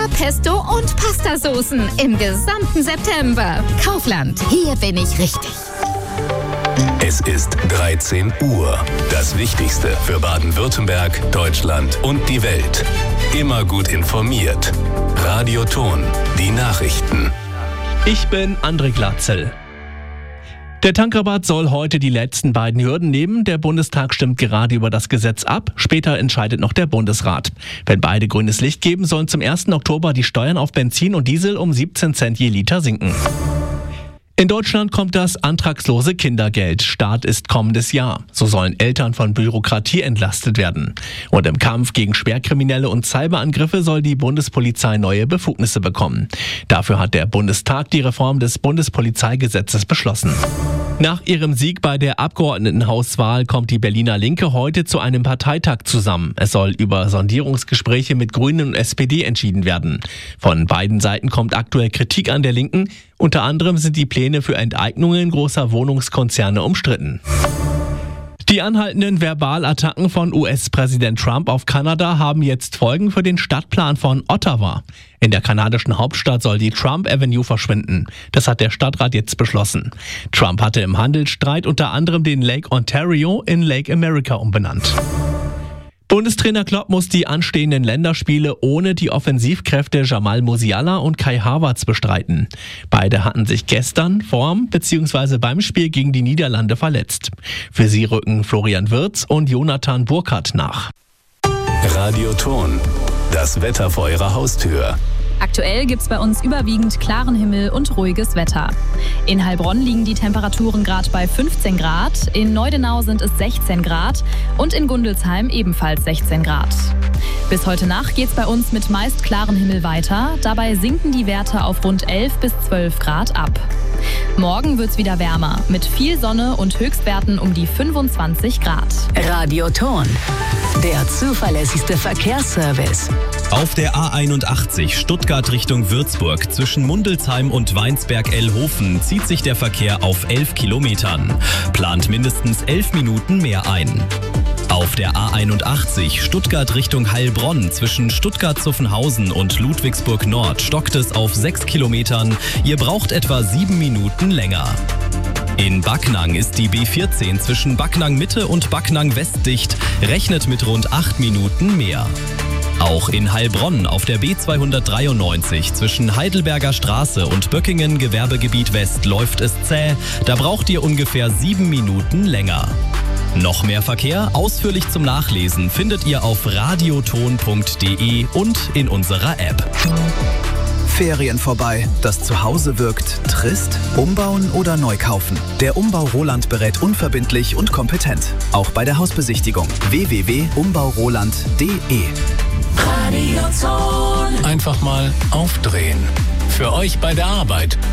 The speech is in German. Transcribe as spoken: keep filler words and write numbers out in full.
Pesto und Pastasoßen im gesamten September. Kaufland, hier bin ich richtig. Es ist dreizehn Uhr. Das Wichtigste für Baden-Württemberg, Deutschland und die Welt. Immer gut informiert. Radio Ton, die Nachrichten. Ich bin André Glatzel. Der Tankrabatt soll heute die letzten beiden Hürden nehmen. Der Bundestag stimmt gerade über das Gesetz ab. Später entscheidet noch der Bundesrat. Wenn beide grünes Licht geben, sollen zum ersten Oktober die Steuern auf Benzin und Diesel um siebzehn Cent je Liter sinken. In Deutschland kommt das antragslose Kindergeld. Start ist kommendes Jahr. So sollen Eltern von Bürokratie entlastet werden. Und im Kampf gegen Schwerkriminelle und Cyberangriffe soll die Bundespolizei neue Befugnisse bekommen. Dafür hat der Bundestag die Reform des Bundespolizeigesetzes beschlossen. Nach ihrem Sieg bei der Abgeordnetenhauswahl kommt die Berliner Linke heute zu einem Parteitag zusammen. Es soll über Sondierungsgespräche mit Grünen und S P D entschieden werden. Von beiden Seiten kommt aktuell Kritik an der Linken. Unter anderem sind die Pläne für Enteignungen großer Wohnungskonzerne umstritten. Die anhaltenden Verbalattacken von U S-Präsident Trump auf Kanada haben jetzt Folgen für den Stadtplan von Ottawa. In der kanadischen Hauptstadt soll die Trump Avenue verschwinden. Das hat der Stadtrat jetzt beschlossen. Trump hatte im Handelsstreit unter anderem den Lake Ontario in Lake America umbenannt. Bundestrainer Klopp muss die anstehenden Länderspiele ohne die Offensivkräfte Jamal Musiala und Kai Havertz bestreiten. Beide hatten sich gestern vorm bzw. beim Spiel gegen die Niederlande verletzt. Für sie rücken Florian Wirtz und Jonathan Burkhardt nach. Radio Ton, das Wetter vor Ihrer Haustür. Aktuell gibt's bei uns überwiegend klaren Himmel und ruhiges Wetter. In Heilbronn liegen die Temperaturen gerade bei fünfzehn Grad, in Neudenau sind es sechzehn Grad und in Gundelsheim ebenfalls sechzehn Grad. Bis heute Nacht geht's bei uns mit meist klaren Himmel weiter, dabei sinken die Werte auf rund elf bis zwölf Grad ab. Morgen wird's wieder wärmer, mit viel Sonne und Höchstwerten um die fünfundzwanzig Grad. Radio Ton, der zuverlässigste Verkehrsservice. Auf der A einundachtzig Stuttgart Richtung Würzburg zwischen Mundelsheim und Weinsberg-Ellhofen zieht sich der Verkehr auf elf Kilometern. Plant mindestens elf Minuten mehr ein. Auf der A einundachtzig Stuttgart Richtung Heilbronn zwischen Stuttgart-Zuffenhausen und Ludwigsburg Nord stockt es auf sechs Kilometern. Ihr braucht etwa sieben Minuten länger. In Backnang ist die B vierzehn zwischen Backnang Mitte und Backnang West dicht, rechnet mit rund acht Minuten mehr. Auch in Heilbronn auf der B zweihundertdreiundneunzig zwischen Heidelberger Straße und Böckingen Gewerbegebiet West läuft es zäh, da braucht ihr ungefähr sieben Minuten länger. Noch mehr Verkehr, ausführlich zum Nachlesen, findet ihr auf radioton punkt de und in unserer App. Ferien vorbei, das Zuhause wirkt trist? Umbauen oder neu kaufen? Der Umbau Roland berät unverbindlich und kompetent. Auch bei der Hausbesichtigung. w w w punkt umbau roland punkt de. Einfach mal aufdrehen. Für euch bei der Arbeit.